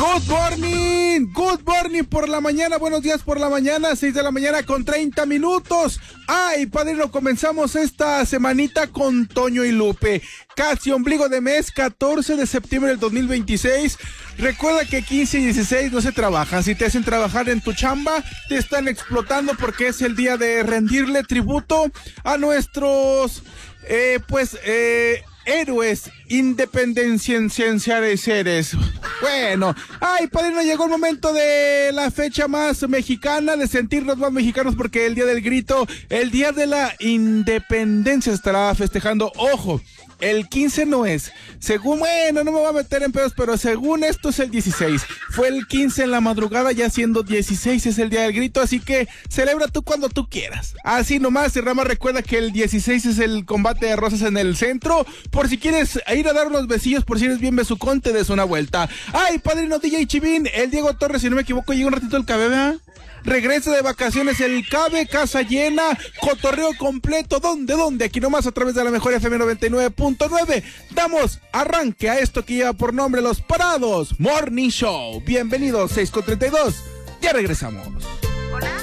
Good morning por la mañana, buenos días por la mañana, 6 de la mañana con 30 minutos. Ay, padrino, comenzamos esta semanita con Toño y Lupe. Casi ombligo de mes, 14 de septiembre del 2026. Recuerda que 15 y 16 no se trabajan. Si te hacen trabajar en tu chamba, te están explotando porque es el día de rendirle tributo a nuestros, héroes independenciales seres. Bueno, ay, padrino, llegó el momento de la fecha más mexicana, de sentirnos más mexicanos, porque el día del grito, el día de la independencia se estará festejando. Ojo, el 15 no es, según, bueno, no me voy a meter en pedos, pero según esto es el 16. Fue el 15 en la madrugada, ya siendo 16 es el día del grito, así que celebra tú cuando tú quieras. Así nomás, y Rama, recuerda que el 16 es el combate de rosas en el centro, por si quieres ir a dar unos besillos, por si eres bien besucón, te des una vuelta. Ay, padrino DJ Chivín, el Diego Torres, si no me equivoco, llega un ratito el cabeza, ¿verdad? Regresa de vacaciones el Cabe, casa llena, cotorreo completo. ¿Dónde? Aquí nomás a través de la mejor FM 99.9. Damos arranque a esto que lleva por nombre Los Parados Morning Show. Bienvenidos, 6:32. Ya regresamos.